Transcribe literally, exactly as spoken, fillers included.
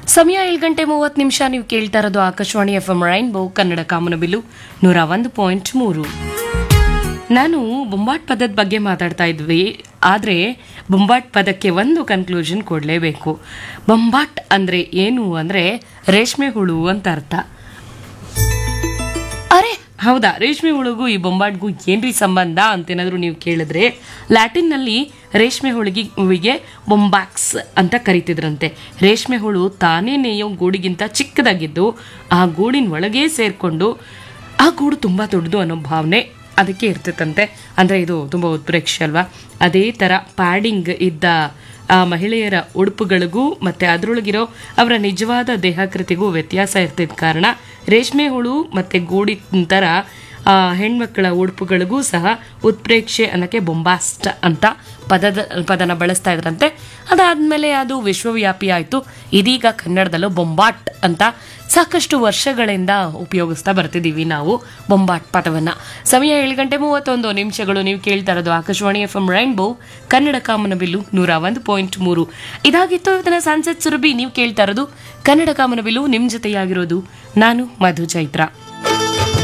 ಸಮಯ ಏಳು ಗಂಟೆ ಮೂವತ್ತು ನಿಮಿಷ. ನೀವು ಕೇಳ್ತಾ ಇರೋದು Akashvani F M rainbow Kannada ಕಾಮನಬಿಲ್ಲು ನೂರ ಒಂದು ಪಾಯಿಂಟ್ ಮೂರು. ನಾನು ಬೊಂಬಾಟ್ ಪದದ ಬಗ್ಗೆ ಮಾತಾಡ್ತಾ ಇದ್ವಿ, ಆದರೆ ಬೊಂಬಾಟ್ ಪದಕ್ಕೆ ಒಂದು ಕನ್ಕ್ಲೂಷನ್ ಕೊಡಲೇಬೇಕು. ಬೊಂಬಾಟ್ ಅಂದರೆ ಏನು ಅಂದರೆ ರೇಷ್ಮೆ ಹುಳು ಅಂತ ಅರ್ಥ. ಅರೆ ಹೌದಾ, ರೇಷ್ಮೆ ಹುಳುಗೂ ಈ ಬೊಂಬಾಟ್ಗೂ ಏನ್ರಿ ಸಂಬಂಧ ಅಂತೇನಾದರೂ ನೀವು ಕೇಳಿದ್ರೆ, ಲ್ಯಾಟಿನ್ನಲ್ಲಿ ರೇಷ್ಮೆ ಹುಳುಗಿ ಹೂವಿಗೆ ಬೊಂಬಾಕ್ಸ್ ಅಂತ ಕರಿತಿದ್ರಂತೆ. ರೇಷ್ಮೆ ಹುಳು ತಾನೇ ನೇಯೋ ಗೂಡಿಗಿಂತ ಚಿಕ್ಕದಾಗಿದ್ದು ಆ ಗೂಡಿನ ಒಳಗೆ ಸೇರಿಕೊಂಡು ಆ ಗೂಡು ತುಂಬ ದೊಡ್ಡದು ಅನ್ನೋ ಭಾವನೆ ಅದಕ್ಕೆ ಇರ್ತಿತ್ತಂತೆ. ಅಂದರೆ ಇದು ತುಂಬ ಉತ್ಪ್ರೇಕ್ಷೆ ಅಲ್ವಾ. ಅದೇ ಥರ ಪ್ಯಾಡಿಂಗ್ ಇದ್ದ ಆ ಮಹಿಳೆಯರ ಉಡುಪುಗಳಿಗೂ ಮತ್ತು ಅದರೊಳಗಿರೋ ಅವರ ನಿಜವಾದ ದೇಹಾಕೃತಿಗೂ ವ್ಯತ್ಯಾಸ ಇರ್ತಿದ್ದ ಕಾರಣ ರೇಷ್ಮೆ ಹುಳು ಮತ್ತು ಗೂಡಿನ ಥರ ಹೆಣ್ಮಕ್ಕಳ ಉಡುಪುಗಳಿಗೂ ಸಹ ಉತ್ಪ್ರೇಕ್ಷೆ ಅನ್ನೋಕ್ಕೆ ಬೊಂಬಾಸ್ಟ್ ಅಂತ ಪದದ ಪದನ ಬಳಸ್ತಾ ಇದ್ರಂತೆ. ಅದಾದಮೇಲೆ ಅದು ವಿಶ್ವವ್ಯಾಪಿ ಆಯಿತು. ಇದೀಗ ಕನ್ನಡದಲ್ಲೂ ಬೊಂಬಾಟ್ ಅಂತ ಸಾಕಷ್ಟು ವರ್ಷಗಳಿಂದ ಉಪಯೋಗಿಸ್ತಾ ಬರ್ತಿದ್ದೀವಿ ನಾವು ಬೊಂಬಾಟ್ ಪದವನ್ನು. ಸಮಯ ಏಳು ಗಂಟೆ ಮೂವತ್ತೊಂದು ನಿಮಿಷಗಳು. ನೀವು ಕೇಳ್ತಾ ಇರೋದು Akashvani F M rainbow Kannada ಕಾಮನಬಿಲ್ಲು ನೂರ ಒಂದು ಪಾಯಿಂಟ್ ಮೂರು. ಇದಾಗಿತ್ತು ಇವತ್ತಿನ ಸಂಸತ್ ಸುರಭಿ. ನೀವು ಕೇಳ್ತಾ ಇರೋದು ಕನ್ನಡ ಕಾಮನಬಿಲ್ಲು. ನಿಮ್ಮ ಜೊತೆಯಾಗಿರೋದು ನಾನು ಮಧು ಚೈತ್ರ.